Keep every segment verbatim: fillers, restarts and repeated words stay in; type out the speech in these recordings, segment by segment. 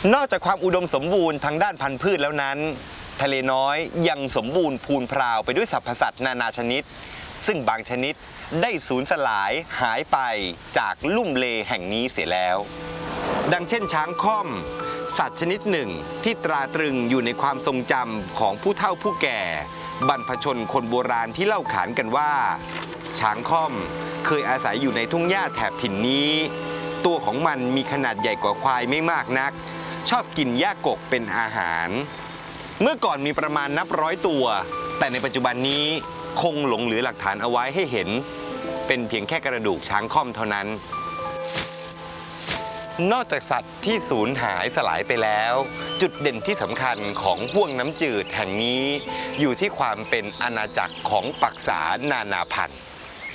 นอกจากความอุดมสมบูรณ์ทางด้านพันธุ์พืชแล้วนั้นทะเลน้อยยังสมบูรณ์พูนพราวไปด้วยสรรพสัตว์นานาชนิดซึ่งบางชนิดได้สูญสลายหายไปจากลุ่มเลแห่งนี้เสียแล้วดังเช่นช้างค่อมสัตว์ชนิดหนึ่งที่ตราตรึงอยู่ในความทรงจำของผู้เฒ่าผู้แก่บรรพชนคนโบราณที่เล่าขานกันว่าช้างค่อมเคยอาศัยอยู่ในทุ่งหญ้าแถบถิ่นนี้ตัวของมันมีขนาดใหญ่กว่าควายไม่มากนักชอบกินหญ้ากกเป็นอาหารเมื่อก่อนมีประมาณนับร้อยตัวแต่ในปัจจุบันนี้คงหลงเหลือหลักฐานเอาไว้ให้เห็นเป็นเพียงแค่กระดูกช้างค่อมเท่านั้นนอกจากสัตว์ที่สูญหายสลายไปแล้วจุดเด่นที่สำคัญของห้วงน้ำจืดแห่งนี้อยู่ที่ความเป็นอาณาจักรของปักษานานาพันธุ์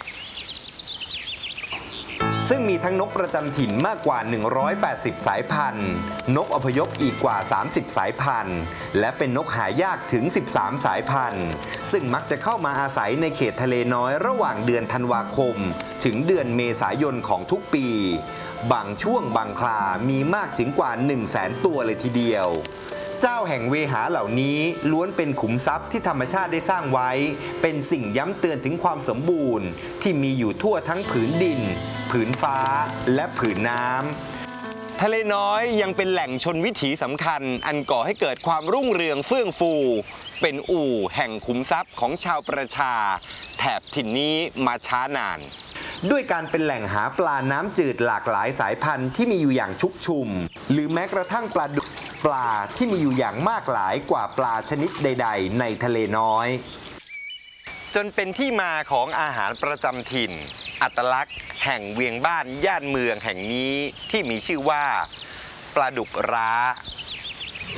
ซึ่งมีทั้งนกประจำถิ่นมากกว่าหนึ่งร้อยแปดสิบสายพันธุ์นกอพยพอีกกว่าสามสิบสายพันธุ์และเป็นนกหายากถึงสิบสามสายพันธุ์ซึ่งมักจะเข้ามาอาศัยในเขตทะเลน้อยระหว่างเดือนธันวาคมถึงเดือนเมษายนของทุกปีบางช่วงบางครามีมากถึงกว่า หนึ่งแสน ตัวเลยทีเดียวเจ้าแห่งเวหาเหล่านี้ล้วนเป็นขุมทรัพย์ที่ธรรมชาติได้สร้างไว้เป็นสิ่งย้ำเตือนถึงความสมบูรณ์ที่มีอยู่ทั่วทั้งผืนดินผืนฟ้าและผืนน้ำทะเลน้อยยังเป็นแหล่งชนวิถีสำคัญอันก่อให้เกิดความรุ่งเรืองเฟื่องฟูเป็นอู่แห่งขุมทรัพย์ของชาวประชาแถบถิ่นนี้มาช้านานด้วยการเป็นแหล่งหาปลาน้ำจืดหลากหลายสายพันธุ์ที่มีอยู่อย่างชุกชุมหรือแม้กระทั่งปลาดุกปลาที่มีอยู่อย่างมากหลายกว่าปลาชนิดใดๆในทะเลน้อยจนเป็นที่มาของอาหารประจำถิ่นอัตลักษณ์แห่งเวียงบ้านย่านเมืองแห่งนี้ที่มีชื่อว่าปลาดุกร้า